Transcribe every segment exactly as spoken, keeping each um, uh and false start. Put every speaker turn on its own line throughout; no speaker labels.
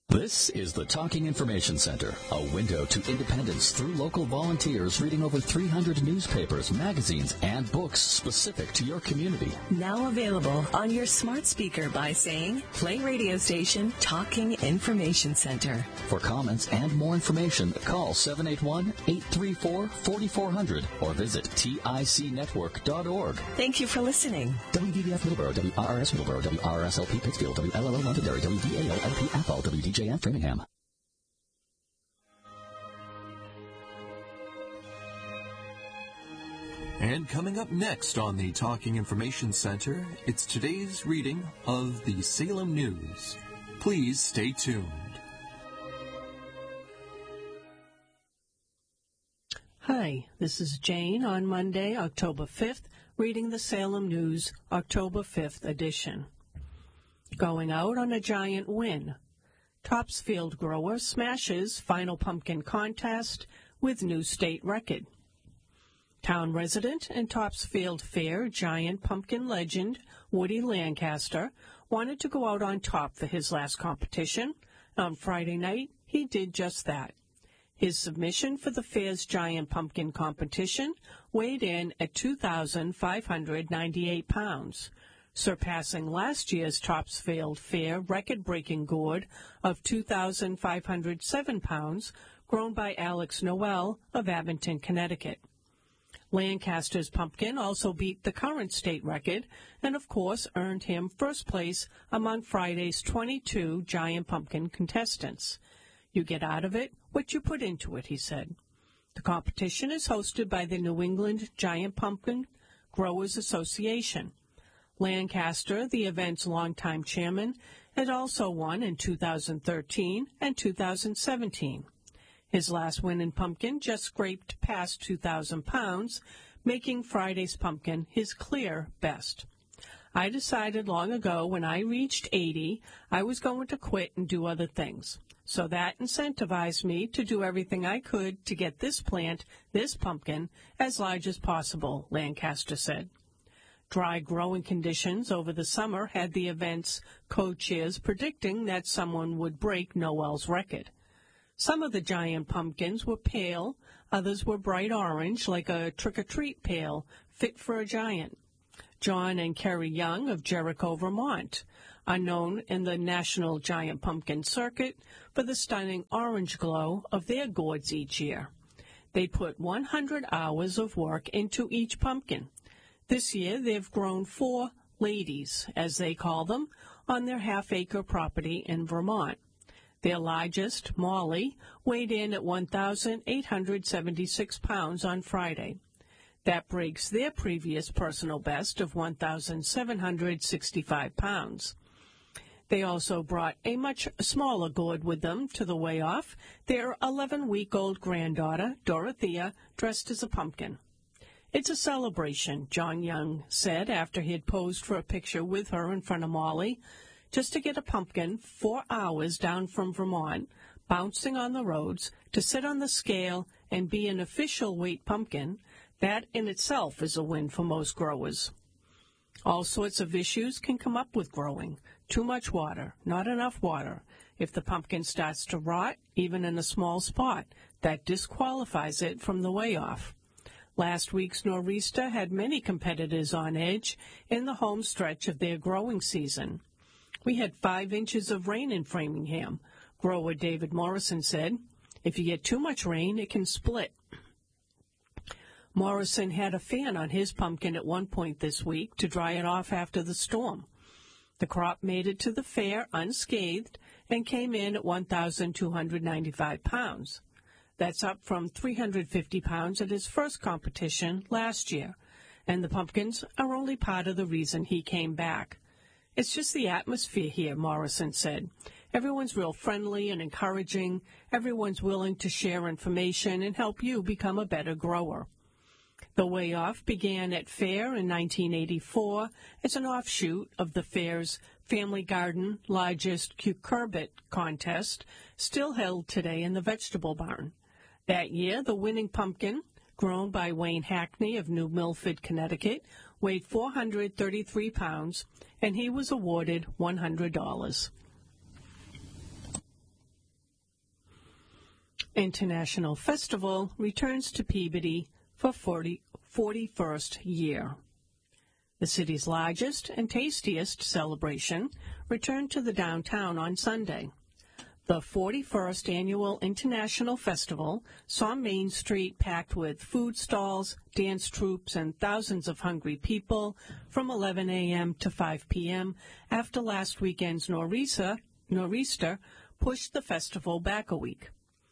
This is the Talking Information Center, a window to independence through local volunteers reading over three hundred newspapers, magazines, and books specific to your community.
Now available on your smart speaker by saying, play radio station Talking Information Center.
For comments and more information, call seven eight one, eight three four, four four zero zero or visit tic network dot org.
Thank you for listening.
W D B F Middleborough, W R R S Middleborough, W R R S L P Pittsfield, W L L O Londonderry, W D A O L P Athol, W D J F Framingham.
And coming up next on the Talking Information Center, it's today's reading of the Salem News. Please stay tuned.
Hi, this is Jane on Monday, October fifth, reading the Salem News, October fifth edition. Going out on a giant win. Topsfield grower smashes final pumpkin contest with new state record. Town resident and Topsfield Fair giant pumpkin legend Woody Lancaster wanted to go out on top for his last competition. On Friday night, he did just that. His submission for the fair's giant pumpkin competition weighed in at two thousand five hundred ninety-eight pounds, surpassing last year's Topsfield Fair record-breaking gourd of two thousand five hundred seven pounds, grown by Alex Noel of Abington, Connecticut. Lancaster's pumpkin also beat the current state record and, of course, earned him first place among Friday's twenty-two giant pumpkin contestants. You get out of it what you put into it, he said. The competition is hosted by the New England Giant Pumpkin Growers Association. Lancaster, the event's longtime chairman, had also won in two thousand thirteen and two thousand seventeen. His last win in pumpkin just scraped past two thousand pounds, making Friday's pumpkin his clear best. I decided long ago when I reached eighty, I was going to quit and do other things. So that incentivized me to do everything I could to get this plant, this pumpkin, as large as possible, Lancaster said. Dry growing conditions over the summer had the event's co-chairs predicting that someone would break Noel's record. Some of the giant pumpkins were pale, others were bright orange, like a trick-or-treat pail, fit for a giant. John and Kerry Young of Jericho, Vermont, are known in the National Giant Pumpkin Circuit for the stunning orange glow of their gourds each year. They put one hundred hours of work into each pumpkin. This year they've grown four ladies, as they call them, on their half-acre property in Vermont. Their largest, Molly, weighed in at one thousand eight hundred seventy-six pounds on Friday. That breaks their previous personal best of one thousand seven hundred sixty-five pounds. They also brought a much smaller gourd with them to the weigh-off, their eleven-week-old granddaughter, Dorothea, dressed as a pumpkin. It's a celebration, John Young said after he had posed for a picture with her in front of Molly. Just to get a pumpkin four hours down from Vermont, bouncing on the roads, to sit on the scale and be an official weight pumpkin, that in itself is a win for most growers. All sorts of issues can come up with growing. Too much water, not enough water. If the pumpkin starts to rot, even in a small spot, that disqualifies it from the weigh-off. Last week's nor'easter had many competitors on edge in the home stretch of their growing season. We had five inches of rain in Framingham, grower David Morrison said. If you get too much rain, it can split. Morrison had a fan on his pumpkin at one point this week to dry it off after the storm. The crop made it to the fair unscathed and came in at one thousand two hundred ninety-five pounds. That's up from three hundred fifty pounds at his first competition last year, and the pumpkins are only part of the reason he came back. It's just the atmosphere here, Morrison said. Everyone's real friendly and encouraging. Everyone's willing to share information and help you become a better grower. The weigh-off began at Fair in nineteen eighty-four as an offshoot of the fair's Family Garden largest cucurbit contest, still held today in the vegetable barn. That year, the winning pumpkin, grown by Wayne Hackney of New Milford, Connecticut, weighed four hundred thirty-three pounds, and he was awarded one hundred dollars. International Festival returns to Peabody for forty, forty-first year. The city's largest and tastiest celebration returned to the downtown on Sunday. The forty-first Annual International Festival saw Main Street packed with food stalls, dance troupes, and thousands of hungry people from eleven a.m. to five p.m. after last weekend's nor'easter, nor'easter pushed the festival back a week.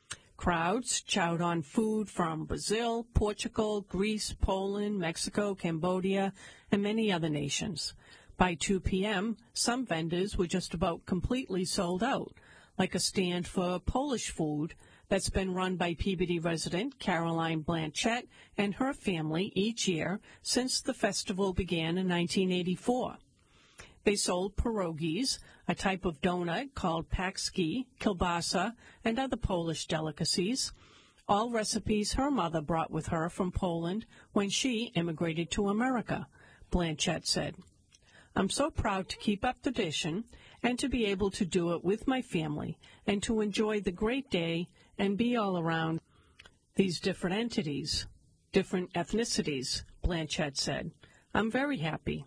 Crowds chowed on food from Brazil, Portugal, Greece, Poland, Mexico, Cambodia, and many other nations. By two p.m., some vendors were just about completely sold out, like a stand for Polish food that's been run by Peabody resident Caroline Blanchette and her family each year since the festival began in nineteen eighty-four. They sold pierogies, a type of donut called paczki, kielbasa, and other Polish delicacies, all recipes her mother brought with her from Poland when she immigrated to America, Blanchette said. I'm so proud to keep up the tradition and to be able to do it with my family and to enjoy the great day and be all around these different entities, different ethnicities, Blanchette said. I'm very happy.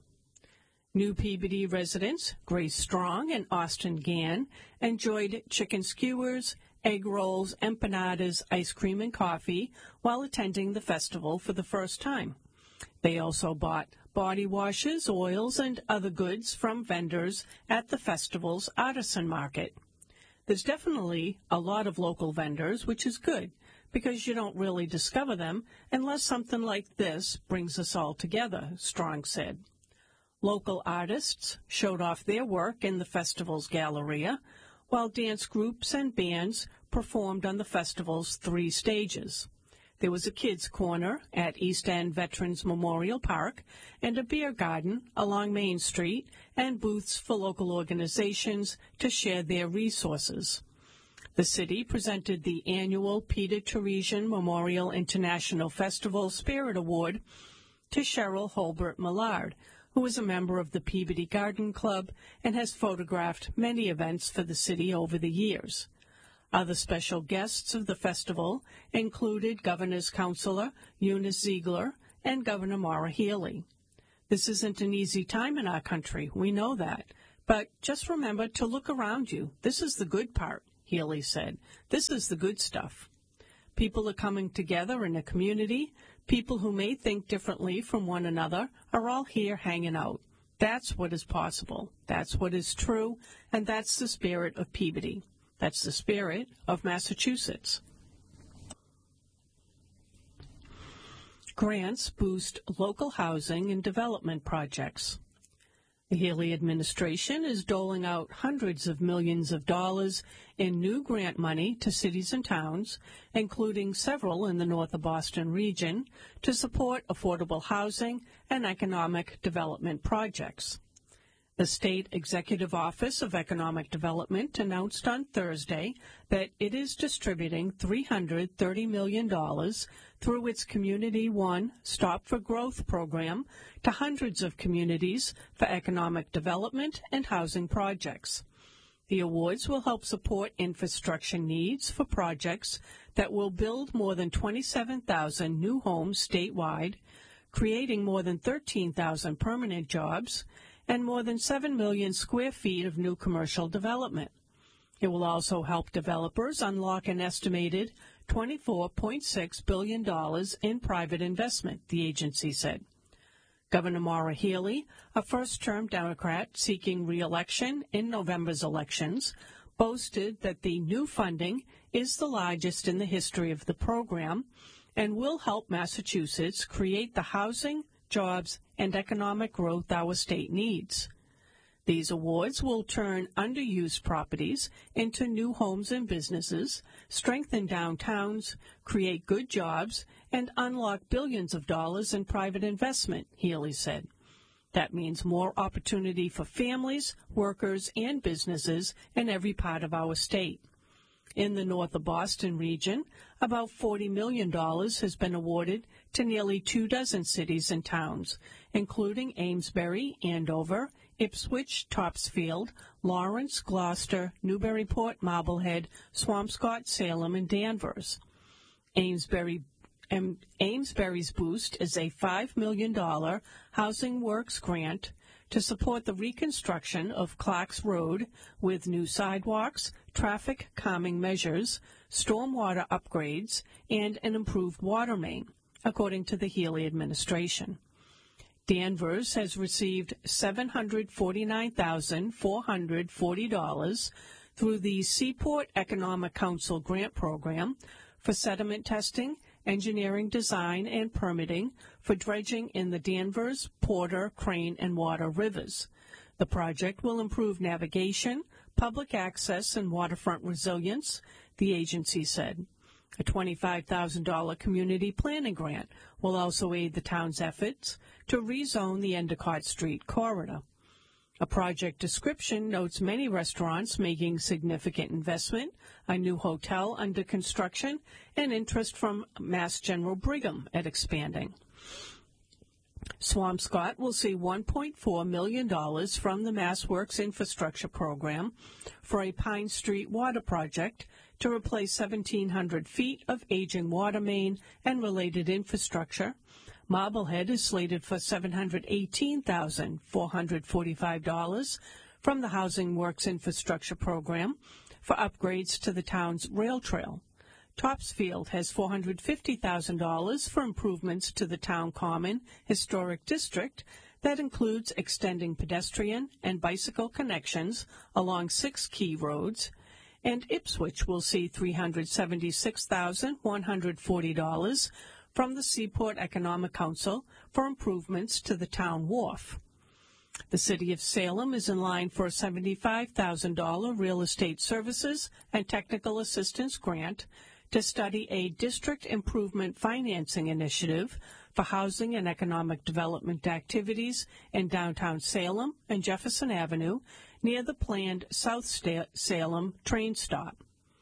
New Peabody residents Grace Strong and Austin Gann enjoyed chicken skewers, egg rolls, empanadas, ice cream, and coffee while attending the festival for the first time. They also bought body washes, oils, and other goods from vendors at the festival's artisan market. There's definitely a lot of local vendors, which is good, because you don't really discover them unless something like this brings us all together, Strong said. Local artists showed off their work in the festival's galleria, while dance groups and bands performed on the festival's three stages. There was a kids' corner at East End Veterans Memorial Park and a beer garden along Main Street and booths for local organizations to share their resources. The city presented the annual Peter Teresian Memorial International Festival Spirit Award to Cheryl Holbert Millard, who is a member of the Peabody Garden Club and has photographed many events for the city over the years. Other special guests of the festival included Governor's Counselor Eunice Ziegler and Governor Maura Healey. This isn't an easy time in our country, we know that, but just remember to look around you. This is the good part, Healey said. This is the good stuff. People are coming together in a community. People who may think differently from one another are all here hanging out. That's what is possible. That's what is true, and that's the spirit of Peabody. That's the spirit of Massachusetts. Grants boost local housing and development projects. The Healey administration is doling out hundreds of millions of dollars in new grant money to cities and towns, including several in the north of Boston region, to support affordable housing and economic development projects. The State Executive Office of Economic Development announced on Thursday that it is distributing three hundred thirty million dollars through its Community One Stop for Growth program to hundreds of communities for economic development and housing projects. The awards will help support infrastructure needs for projects that will build more than twenty-seven thousand new homes statewide, creating more than thirteen thousand permanent jobs, and more than seven million square feet of new commercial development. It will also help developers unlock an estimated twenty-four point six billion dollars in private investment, the agency said. Governor Maura Healey, a first-term Democrat seeking re-election in November's elections, boasted that the new funding is the largest in the history of the program and will help Massachusetts create the housing, jobs, and economic growth our state needs. These awards will turn underused properties into new homes and businesses, strengthen downtowns, create good jobs, and unlock billions of dollars in private investment, Healey said. That means more opportunity for families, workers, and businesses in every part of our state. In the north of Boston region, about forty million dollars has been awarded to nearly two dozen cities and towns, including Amesbury, Andover, Ipswich, Topsfield, Lawrence, Gloucester, Newburyport, Marblehead, Swampscott, Salem, and Danvers. Amesbury, um, Amesbury's Boost is a five million dollars Housing Works grant to support the reconstruction of Clark's Road with new sidewalks, traffic calming measures, stormwater upgrades, and an improved water main, according to the Healy administration. Danvers has received seven hundred forty-nine thousand four hundred forty dollars through the Seaport Economic Council grant program for sediment testing, engineering design, and permitting for dredging in the Danvers, Porter, Crane, and Water rivers. The project will improve navigation, public access, and waterfront resilience, the agency said. A twenty-five thousand dollars community planning grant will also aid the town's efforts to rezone the Endicott Street corridor. A project description notes many restaurants making significant investment, a new hotel under construction, and interest from Mass General Brigham at expanding. Swampscott will see one point four million dollars from the MassWorks Infrastructure Program for a Pine Street water project to replace seventeen hundred feet of aging water main and related infrastructure. Marblehead is slated for seven hundred eighteen thousand four hundred forty-five dollars from the Housing Works Infrastructure Program for upgrades to the town's rail trail. Topsfield has four hundred fifty thousand dollars for improvements to the Town Common Historic District that includes extending pedestrian and bicycle connections along six key roads, and Ipswich will see three hundred seventy-six thousand one hundred forty dollars from the Seaport Economic Council for improvements to the town wharf. The City of Salem is in line for a seventy-five thousand dollars Real Estate Services and Technical Assistance grant to study a district improvement financing initiative for housing and economic development activities in downtown Salem and Jefferson Avenue near the planned South Salem train stop.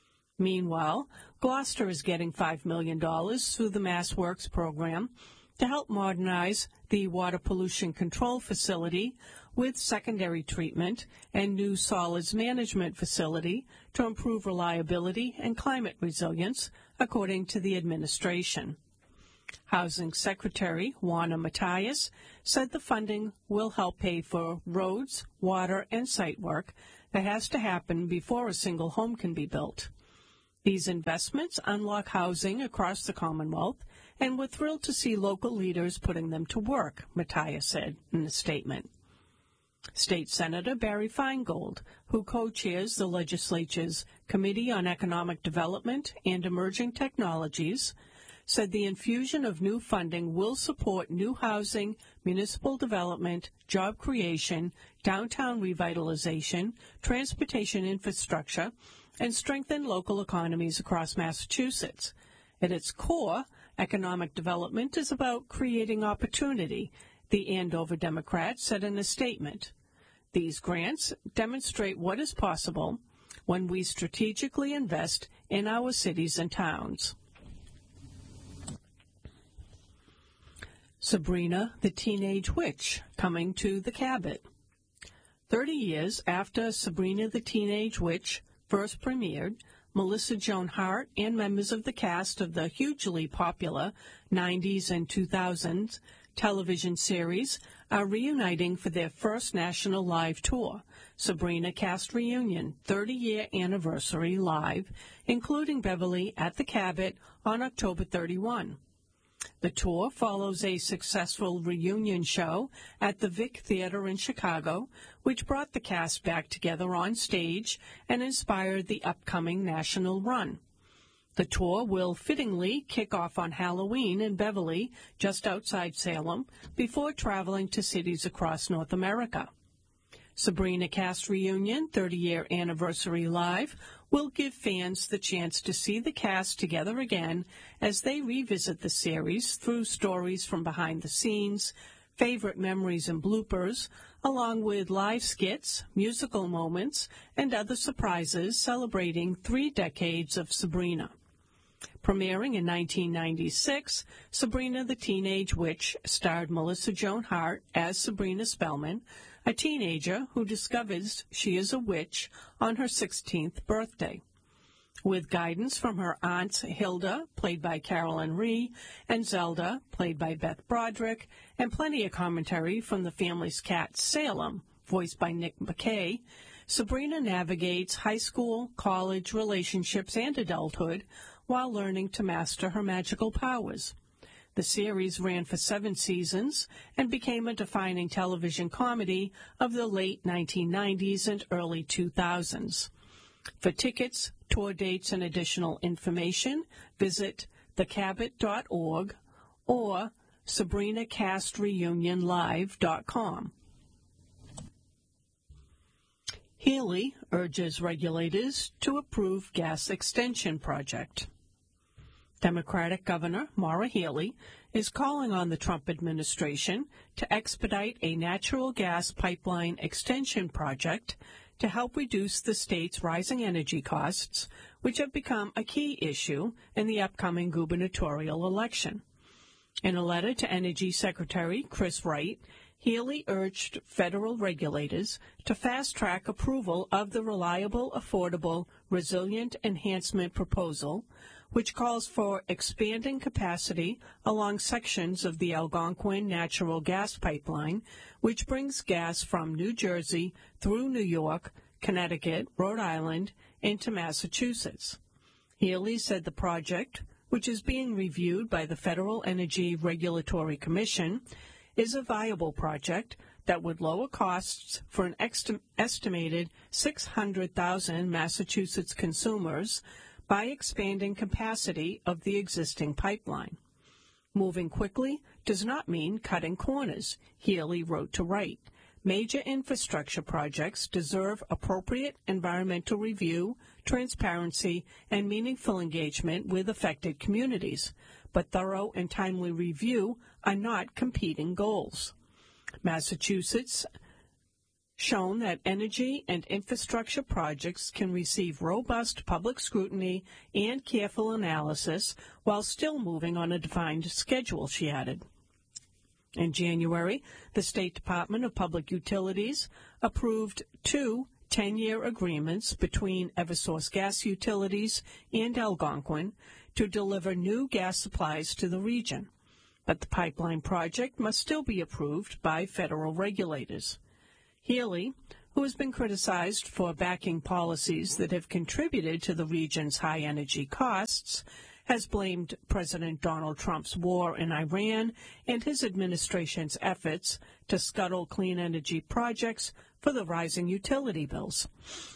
Meanwhile, Gloucester is getting five million dollars through the MassWorks program to help modernize the water pollution control facility with secondary treatment and new solids management facility to improve reliability and climate resilience, according to the administration. Housing Secretary Juana Matias said the funding will help pay for roads, water, and site work that has to happen before a single home can be built. These investments unlock housing across the Commonwealth, and we're thrilled to see local leaders putting them to work, Matias said in a statement. State Senator Barry Feingold, who co-chairs the legislature's Committee on Economic Development and Emerging Technologies, said the infusion of new funding will support new housing, municipal development, job creation, downtown revitalization, transportation infrastructure, and strengthen local economies across Massachusetts. At its core, economic development is about creating opportunity, the Andover Democrat said in a statement. These grants demonstrate what is possible when we strategically invest in our cities and towns. Sabrina the Teenage Witch coming to the Cabot. Thirty years after Sabrina the Teenage Witch first premiered, Melissa Joan Hart and members of the cast of the hugely popular nineties and two thousands television series are reuniting for their first national live tour, Sabrina Cast Reunion thirty-year Anniversary Live, including Beverly at the Cabot on October thirty-first. The tour follows a successful reunion show at the Vic Theater in Chicago, which brought the cast back together on stage and inspired the upcoming national run. The tour will fittingly kick off on Halloween in Beverly, just outside Salem, before traveling to cities across North America. Sabrina Cast Reunion thirty-year Anniversary Live will give fans the chance to see the cast together again as they revisit the series through stories from behind the scenes, favorite memories and bloopers, along with live skits, musical moments, and other surprises celebrating three decades of Sabrina. Premiering in nineteen ninety-six, Sabrina the Teenage Witch starred Melissa Joan Hart as Sabrina Spellman, a teenager who discovers she is a witch on her sixteenth birthday. With guidance from her aunts Hilda, played by Carolyn Rhee, and Zelda, played by Beth Broderick, and plenty of commentary from the family's cat Salem, voiced by Nick McKay, Sabrina navigates high school, college, relationships, and adulthood while learning to master her magical powers. The series ran for seven seasons and became a defining television comedy of the late nineteen nineties and early two thousands. For tickets, tour dates, and additional information, visit the cabot dot org or sabrina cast reunion live dot com. Healy urges regulators to approve gas extension project. Democratic Governor Maura Healey is calling on the Trump administration to expedite a natural gas pipeline extension project to help reduce the state's rising energy costs, which have become a key issue in the upcoming gubernatorial election. In a letter to Energy Secretary Chris Wright, Healey urged federal regulators to fast-track approval of the Reliable, Affordable, Resilient Enhancement Proposal, which calls for expanding capacity along sections of the Algonquin natural gas pipeline, which brings gas from New Jersey through New York, Connecticut, Rhode Island, into Massachusetts. Healey said the project, which is being reviewed by the Federal Energy Regulatory Commission, is a viable project that would lower costs for an esti- estimated six hundred thousand Massachusetts consumers by expanding capacity of the existing pipeline. Moving quickly does not mean cutting corners, Healey wrote to Wright. Major infrastructure projects deserve appropriate environmental review, transparency, and meaningful engagement with affected communities, but thorough and timely review are not competing goals. Massachusetts shown that energy and infrastructure projects can receive robust public scrutiny and careful analysis while still moving on a defined schedule, she added. In January, the State Department of Public Utilities approved two ten-year agreements between Eversource Gas Utilities and Algonquin to deliver new gas supplies to the region. But the pipeline project must still be approved by federal regulators. Healey, who has been criticized for backing policies that have contributed to the region's high energy costs, has blamed President Donald Trump's war in Iran and his administration's efforts to scuttle clean energy projects for the rising utility bills.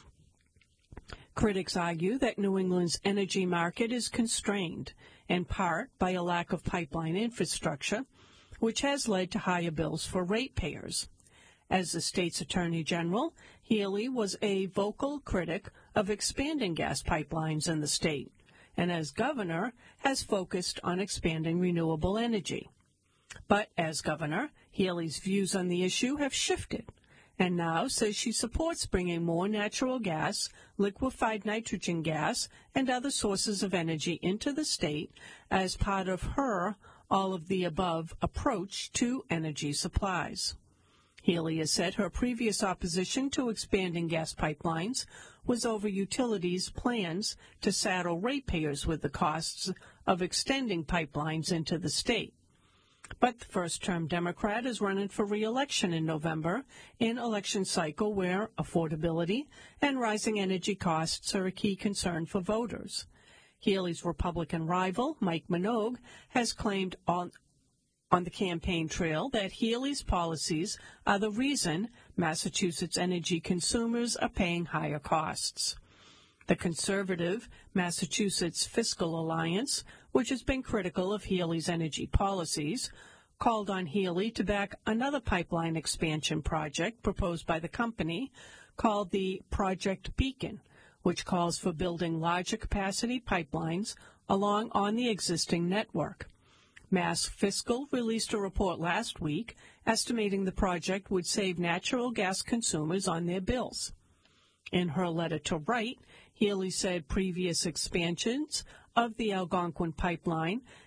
Critics argue that New England's energy market is constrained, in part by a lack of pipeline infrastructure, which has led to higher bills for ratepayers. As the state's Attorney General, Healey was a vocal critic of expanding gas pipelines in the state, and as governor has focused on expanding renewable energy. But as governor, Healey's views on the issue have shifted, and now says she supports bringing more natural gas, liquefied nitrogen gas, and other sources of energy into the state as part of her all-of-the-above approach to energy supplies. Healey has said her previous opposition to expanding gas pipelines was over utilities' plans to saddle ratepayers with the costs of extending pipelines into the state. But the first-term Democrat is running for re-election in November, an election cycle where affordability and rising energy costs are a key concern for voters. Healey's Republican rival, Mike Minogue, has claimed on on the campaign trail that Healey's policies are the reason Massachusetts energy consumers are paying higher costs. The conservative Massachusetts Fiscal Alliance, which has been critical of Healey's energy policies, called on Healey to back another pipeline expansion project proposed by the company called the Project Beacon, which calls for building larger capacity pipelines along on the existing network. Mass Fiscal released a report last week estimating the project would save natural gas consumers on their bills. In her letter to Wright, Healey said previous expansions of the Algonquin pipeline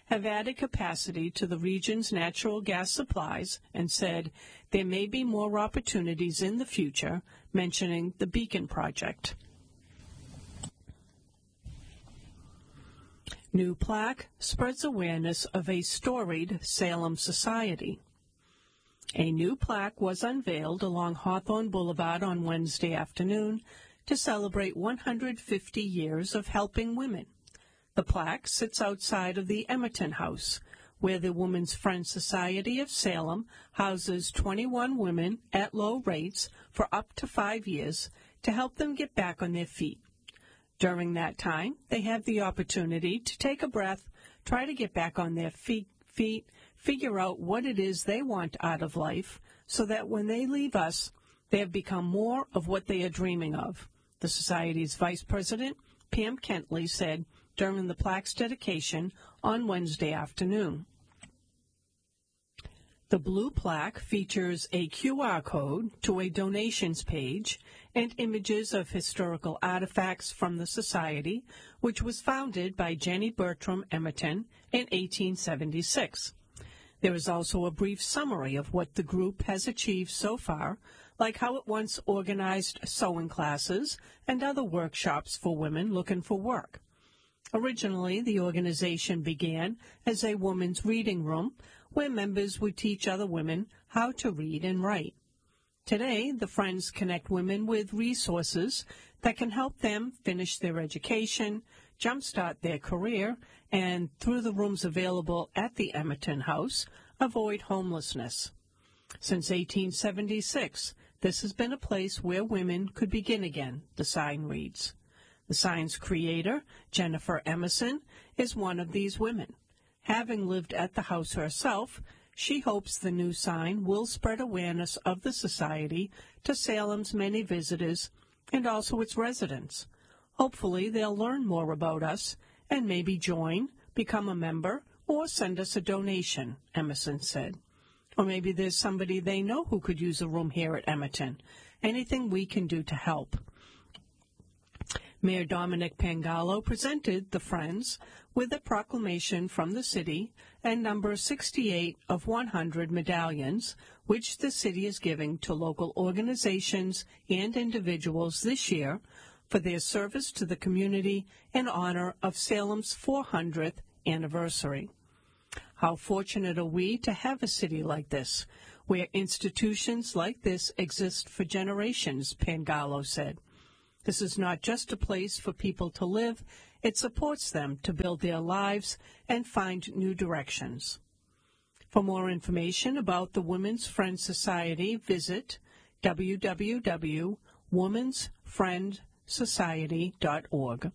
have added capacity to the region's natural gas supplies and said there may be more opportunities in the future, mentioning the Beacon Project. New plaque spreads awareness of a storied Salem society. A new plaque was unveiled along Hawthorne Boulevard on Wednesday afternoon to celebrate one hundred fifty years of helping women. The plaque sits outside of the Emerton House, where the Women's Friend Society of Salem houses twenty-one women at low rates for up to five years to help them get back on their feet. During that time, they have the opportunity to take a breath, try to get back on their feet, feet, figure out what it is they want out of life, so that when they leave us, they have become more of what they are dreaming of. The Society's Vice President, Pam Kentley, said during the plaque's dedication on Wednesday afternoon. The blue plaque features a Q R code to a donations page and images of historical artifacts from the Society, which was founded by Jenny Bertram Emerton in eighteen seventy-six. There is also a brief summary of what the group has achieved so far, like how it once organized sewing classes and other workshops for women looking for work. Originally, the organization began as a women's reading room where members would teach other women how to read and write. Today, the Friends connect women with resources that can help them finish their education, jumpstart their career, and, through the rooms available at the Emerton House, avoid homelessness. Since eighteen seventy-six, this has been a place where women could begin again, the sign reads. The sign's creator, Jennifer Emerson, is one of these women. Having lived at the house herself, she hopes the new sign will spread awareness of the Society to Salem's many visitors and also its residents. Hopefully they'll learn more about us and maybe join, become a member, or send us a donation, Emerson said. Or maybe there's somebody they know who could use a room here at Emerton. Anything we can do to help. Mayor Dominic Pangallo presented the Friends with a proclamation from the city and number sixty-eight of one hundred medallions, which the city is giving to local organizations and individuals this year for their service to the community in honor of Salem's four hundredth anniversary. How fortunate are we to have a city like this, where institutions like this exist for generations, Pangallo said. This is not just a place for people to live, it supports them to build their lives and find new directions. For more information about the Women's Friend Society, visit w w w dot womens friend society dot org.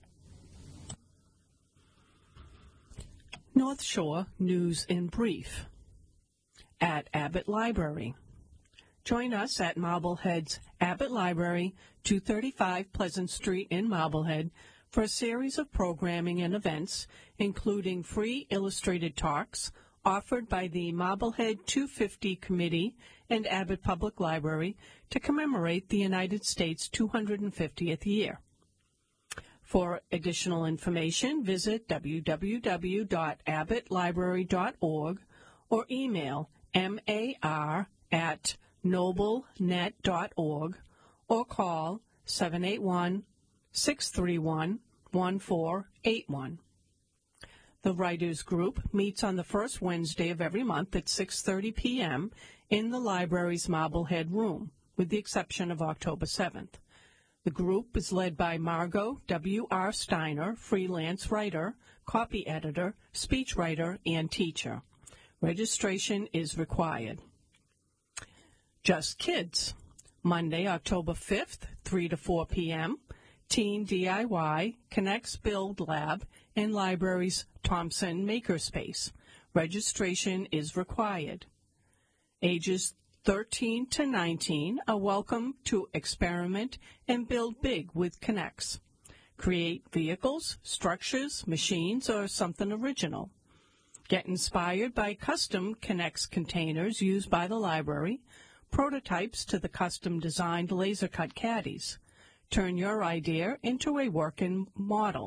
North Shore News in Brief. At Abbott Library. Join us at Marblehead's Abbott Library, two thirty-five Pleasant Street in Marblehead, for a series of programming and events, including free illustrated talks offered by the Marblehead two fifty Committee and Abbott Public Library to commemorate the United States' two hundred fiftieth year. For additional information, visit w w w dot abbott library dot org or email mar at noblenet dot org or call seven eight one, six three one, one four eight one. The Writers Group meets on the first Wednesday of every month at six thirty p m in the library's Marblehead room, with the exception of October seventh. The group is led by Margot W R Steiner, freelance writer, copy editor, speechwriter, and teacher. Registration is required. Just Kids, Monday, October fifth, three to four p m Teen D I Y Connects Build Lab in Library's Thompson Makerspace. Registration is required. Ages thirteen to nineteen are welcome to experiment and build big with Connects. Create vehicles, structures, machines, or something original. Get inspired by custom Connects containers used by the library, prototypes to the custom-designed laser-cut caddies. Turn your idea into a working model.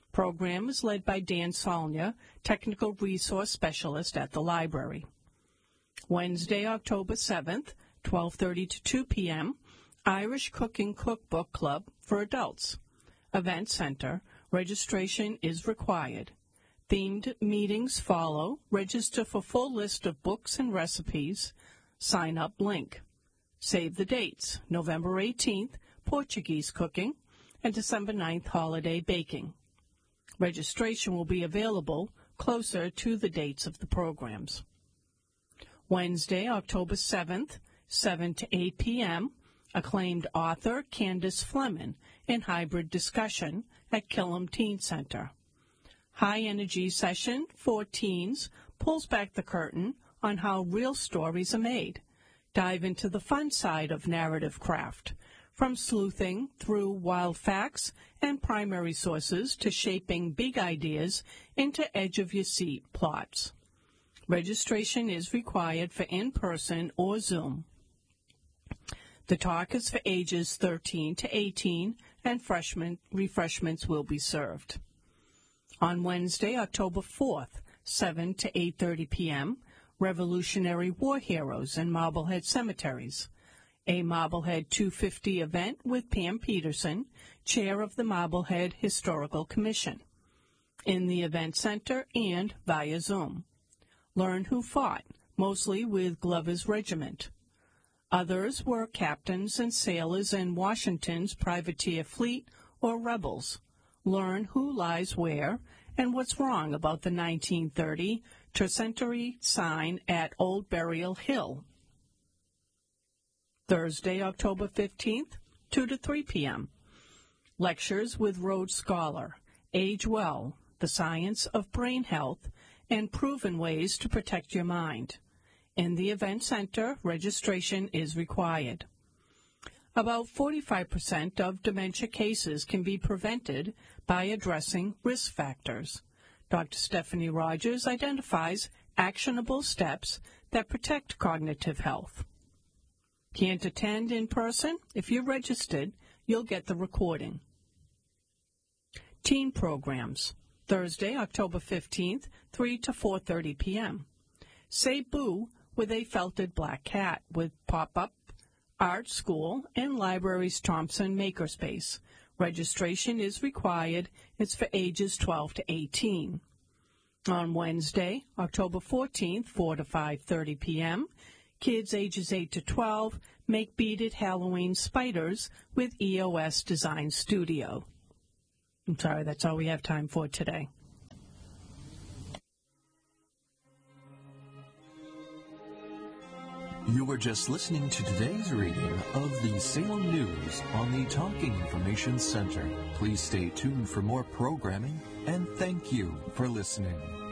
Program is led by Dan Solnia, Technical Resource Specialist at the library. Wednesday, October seventh, twelve thirty to two p.m., Irish Cooking Cookbook Club for adults. Event Center. Registration is required. Themed meetings follow. Register for full list of books and recipes. Sign up link. Save the dates. November eighteenth, Portuguese cooking, and December ninth, holiday baking. Registration will be available closer to the dates of the programs. Wednesday, October seventh, seven to eight p.m., acclaimed author Candace Fleming in hybrid discussion at Killam Teen Center. High energy session for teens pulls back the curtain on how real stories are made. Dive into the fun side of narrative craft, from sleuthing through wild facts and primary sources to shaping big ideas into edge-of-your-seat plots. Registration is required for in-person or Zoom. The talk is for ages thirteen to eighteen, and freshman refreshments will be served. On Wednesday, October fourth, seven to eight thirty p.m., Revolutionary War Heroes in Marblehead Cemeteries. A Marblehead two fifty event with Pam Peterson, Chair of the Marblehead Historical Commission, in the Event Center and via Zoom. Learn who fought, mostly with Glover's Regiment. Others were captains and sailors in Washington's privateer fleet or rebels. Learn who lies where and what's wrong about the nineteen thirty tercentenary sign at Old Burial Hill. Thursday, October fifteenth, two to three p.m. Lectures with Rhodes Scholar, Age Well, The Science of Brain Health, and Proven Ways to Protect Your Mind. In the Event Center, registration is required. About forty-five percent of dementia cases can be prevented by addressing risk factors. Doctor Stephanie Rogers identifies actionable steps that protect cognitive health. Can't attend in person? If you're registered, you'll get the recording. Teen programs. Thursday, October fifteenth, three to four thirty p.m. Say Boo with a felted black cat with pop-up art school and library's Thompson Makerspace. Registration is required. It's for ages twelve to eighteen. On Wednesday, October fourteenth, four to five thirty p.m., kids ages eight to twelve make beaded Halloween spiders with E O S Design Studio. I'm sorry, that's all we have time for today.
You were just listening to today's reading of the Salem News on the Talking Information Center. Please stay tuned for more programming, and thank you for listening.